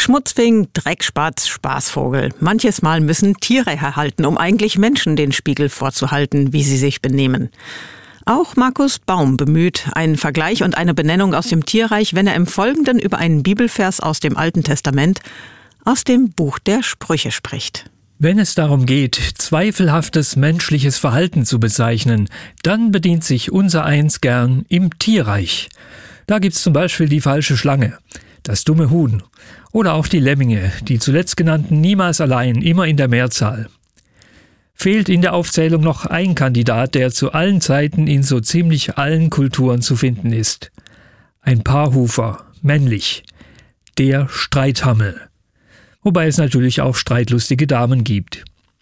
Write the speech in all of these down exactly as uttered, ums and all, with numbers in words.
Schmutzfink, Dreckspatz, Spaßvogel. Manches Mal müssen Tiere herhalten, um eigentlich Menschen den Spiegel vorzuhalten, wie sie sich benehmen. Auch Markus Baum bemüht einen Vergleich und eine Benennung aus dem Tierreich, wenn er im Folgenden über einen Bibelvers aus dem Alten Testament, aus dem Buch der Sprüche spricht. Wenn es darum geht, zweifelhaftes menschliches Verhalten zu bezeichnen, dann bedient sich unsereins gern im Tierreich. Da gibt's zum Beispiel die falsche Schlange, das dumme Huhn oder auch die Lemminge, die zuletzt genannten niemals allein, immer in der Mehrzahl. Fehlt in der Aufzählung noch ein Kandidat, der zu allen Zeiten in so ziemlich allen Kulturen zu finden ist. Ein Paarhufer, männlich, der Streithammel. Wobei es natürlich auch streitlustige Damen gibt.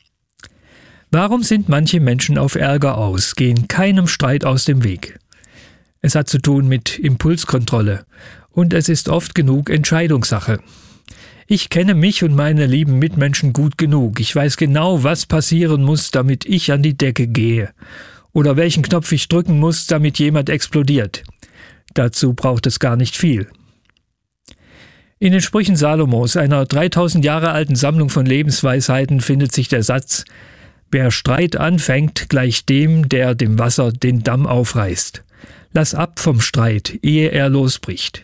Warum sind manche Menschen auf Ärger aus, gehen keinem Streit aus dem Weg? Es hat zu tun mit Impulskontrolle und es ist oft genug Entscheidungssache. Ich kenne mich und meine lieben Mitmenschen gut genug. Ich weiß genau, was passieren muss, damit ich an die Decke gehe. Oder welchen Knopf ich drücken muss, damit jemand explodiert. Dazu braucht es gar nicht viel. In den Sprüchen Salomos, einer dreitausend Jahre alten Sammlung von Lebensweisheiten, findet sich der Satz: Wer Streit anfängt, gleicht dem, der dem Wasser den Damm aufreißt. Lass ab vom Streit, ehe er losbricht.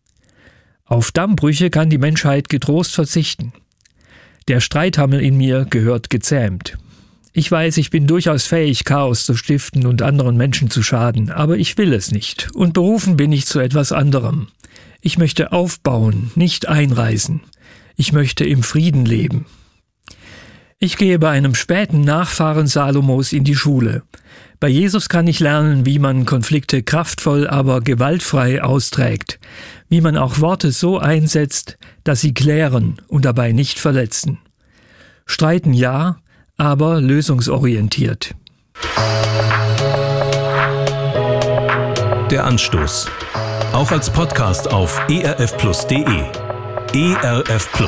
Auf Dammbrüche kann die Menschheit getrost verzichten. Der Streithammel in mir gehört gezähmt. Ich weiß, ich bin durchaus fähig, Chaos zu stiften und anderen Menschen zu schaden, aber ich will es nicht und berufen bin ich zu etwas anderem. Ich möchte aufbauen, nicht einreißen. Ich möchte im Frieden leben. Ich gehe bei einem späten Nachfahren Salomos in die Schule. Bei Jesus kann ich lernen, wie man Konflikte kraftvoll, aber gewaltfrei austrägt, wie man auch Worte so einsetzt, dass sie klären und dabei nicht verletzen. Streiten ja, aber lösungsorientiert. Der Anstoß. Auch als Podcast auf e r f plus punkt d e. E R F Plus.